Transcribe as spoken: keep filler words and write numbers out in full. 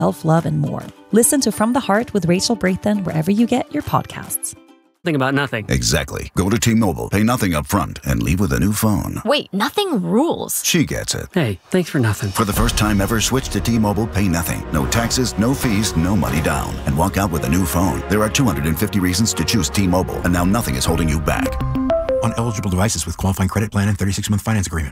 self-love, and more. Listen to From the Heart with Rachel Brathen wherever you get your podcasts. Think about nothing. Exactly. Go to T-Mobile, pay nothing up front, and leave with a new phone. Wait, nothing rules. She gets it. Hey, thanks for nothing. For the first time ever, switch to T-Mobile, pay nothing. No taxes, no fees, no money down. And walk out with a new phone. There are two hundred fifty reasons to choose T-Mobile, and now nothing is holding you back. On eligible devices with qualifying credit plan and thirty-six month finance agreement.